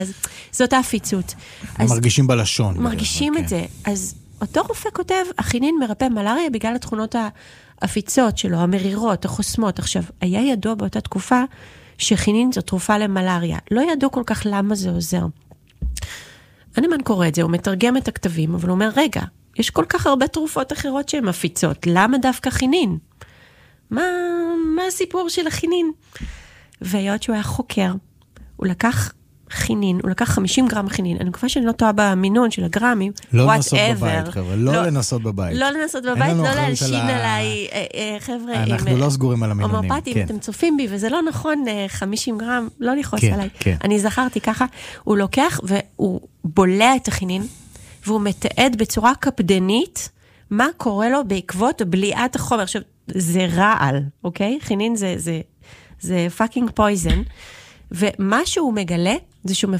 אז זאת העפיצות. מרגישים בלשון. מרגישים את זה. אז אותו רופא כותב, הכינין מרפא מלאריה בגלל התכונות העפיצות שלו, המרירות, החוסמות. עכשיו, היה ידוע באותה תקופה שכינין זו תרופה למלאריה. לא ידעו כל כך למה זה עוזר. הנמן קורא את זה, הוא מתרגם את הכתבים, אבל הוא אומר, רגע, יש כל כך הרבה תרופות אחרות שהן מפיצות, למה דווקא כינין? מה הסיפור של הכינין? והיות שהוא היה חוקר, הוא לקח כינין, הוא לקח 50 גרם כינין, אני מקווה שאני לא טועה במינון של הגרמים, לא לנסות בבית, חבר'ה, לא לנסות בבית. לא לנסות בבית, לא להלשין עליי, חבר'ה. אנחנו לא סגורים על המינונים. הומאופטים, אתם צופים בי, וזה לא נכון, 50 גרם, לא לכעוס עליי. אני זכרתי ככה, הוא לוקח והוא בולע את הכינין, והוא מתעד בצורה קפדנית, מה קורה לו בעקבות בליעת החומר. עכשיו, זה רעל, אוקיי? כינין זה fucking poison, ומה שהוא מגלה, זה שהוא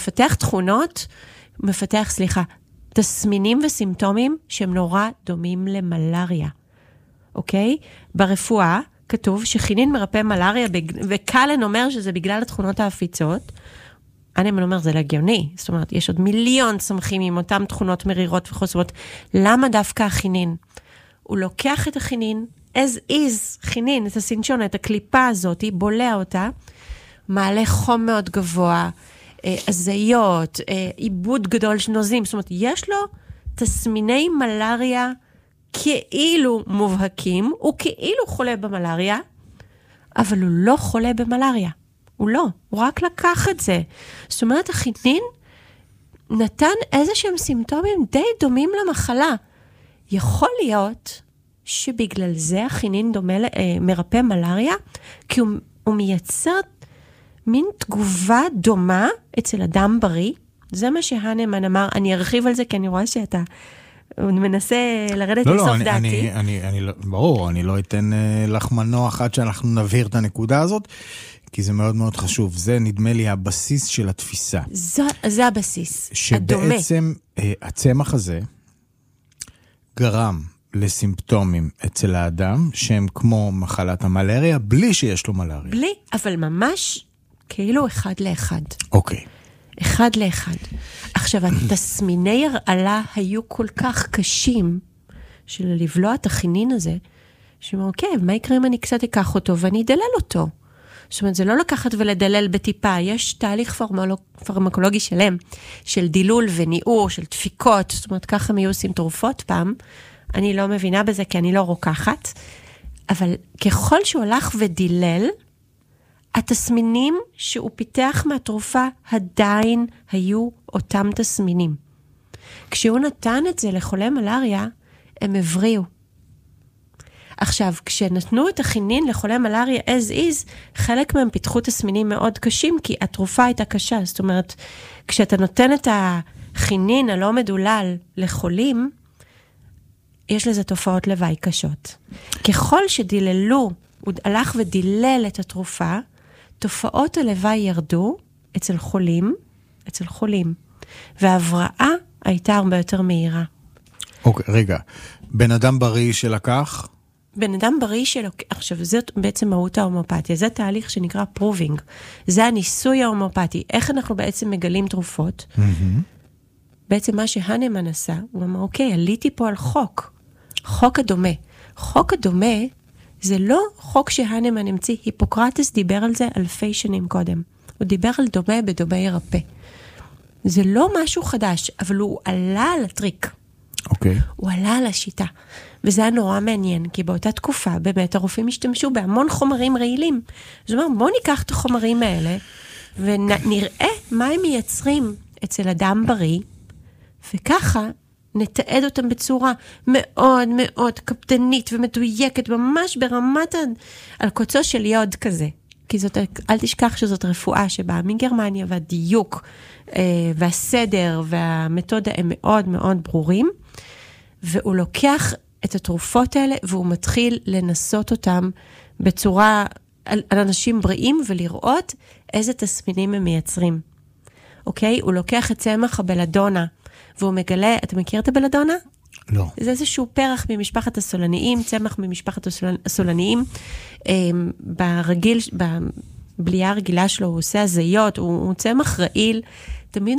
מפתח תסמינים וסימפטומים, שהם נורא דומים למלאריה, אוקיי? ברפואה כתוב שכינין מרפא מלאריה, וקלן אומר שזה בגלל התכונות העפיצות, הנמן אומר, זה לגיוני, זאת אומרת, יש עוד מיליון צמחים עם אותם תכונות מרירות וחוסמות, למה דווקא הכינין? הוא לוקח את הכינין, as is, כינין, את הסינצ'ון, את הקליפה הזאת, בולע אותה, מעלה חום מאוד גבוה, הזיות, עיבוד גדול של נוזים, זאת אומרת, יש לו תסמיני מלאריה כאילו מובהקים, הוא כאילו חולה במלאריה, אבל הוא לא חולה במלאריה. הוא לא, הוא רק לקח את זה. זאת אומרת, הכינין נתן איזשהם סימפטומים די דומים למחלה. יכול להיות שבגלל זה הכינין מרפא מלאריה, כי הוא מייצר מין תגובה דומה אצל אדם בריא. זה מה שהנמן אמר. אני ארחיב על זה כי אני רואה שאתה מנסה לרדת מסוף דעתי. ברור, אני לא אתן לך מנוח עד שאנחנו נבהיר את הנקודה הזאת, כי זה מאוד מאוד חשוב. זה נדמה לי הבסיס של התפיסה. זה הבסיס, הדומה. שבעצם הצמח הזה גרם לסימפטומים אצל האדם, שהם כמו מחלת המלאריה, בלי שיש לו מלאריה. בלי, אבל ממש כאילו אחד לאחד. אוקיי. אחד לאחד. עכשיו, התסמיני הרעלה היו כל כך קשים, של לבלוע את הכינין הזה, שאומר, אוקיי, מה יקרה אם אני קצת אקח אותו, ואני אדלל אותו? זאת אומרת, זה לא לקחת ולדלל בטיפה, יש תהליך פרמקולוגי שלם, של דילול וניעור, של דפיקות, זאת אומרת, ככה מי עושים תרופות פעם, אני לא מבינה בזה כי אני לא רוקחת, אבל ככל שהוא הלך ודילל, התסמינים שהוא פיתח מהתרופה עדיין היו אותם תסמינים. כשהוא נתן את זה לחולי מלאריה, הם הבריאו. עכשיו, כשנתנו את הכינין לחולי מלאריה as is, חלק מהם פיתחו תסמינים מאוד קשים, כי התרופה הייתה קשה. זאת אומרת, כשאתה נותן את הכינין הלא מדולל לחולים, יש לזה תופעות לוואי קשות. ככל שדיללו, הוא הלך ודילל את התרופה, תופעות הלוואי ירדו אצל חולים, וההבראה הייתה הרבה יותר מהירה. אוקיי, רגע. בן אדם בריא שלקח? בן אדם בריא שלוקח, עכשיו, זאת בעצם מהות ההומאופתיה, זה תהליך שנקרא פרובינג, זה הניסוי ההומאופתי, איך אנחנו בעצם מגלים תרופות, בעצם מה שהנמן עשה, הוא אמר, אוקיי, עליתי פה על חוק הדומה. חוק הדומה, זה לא חוק שהנמן המציא, היפוקרטס דיבר על זה אלפי שנים קודם, הוא דיבר על דומה בדומה ירפא. זה לא משהו חדש, אבל הוא עלה על הטריק. אוקיי. הוא עלה על השיטה. וזה היה נורא מעניין, כי באותה תקופה, באמת, הרופאים השתמשו בהמון חומרים רעילים. זאת אומרת, בואו ניקח את החומרים האלה, ונראה מה הם מייצרים אצל אדם בריא, וככה נתעד אותם בצורה מאוד מאוד קפדנית ומדויקת, ממש ברמת על קוצו של יוד כזה. כי זאת, אל תשכח שזאת רפואה שבאה מגרמניה, והדיוק והסדר והמתודה הם מאוד מאוד ברורים, והוא לוקח את התרופות האלה, והוא מתחיל לנסות אותם בצורה על אנשים בריאים, ולראות איזה תסמינים הם מייצרים. אוקיי? הוא לוקח את צמח הבלדונה, והוא מגלה, אתה מכיר את הבלדונה? לא. זה איזשהו פרח ממשפחת הסולניים, צמח ממשפחת הסולניים, בבליעה הרגילה שלו, הוא עושה הזיות, הוא צמח רעיל, תמיד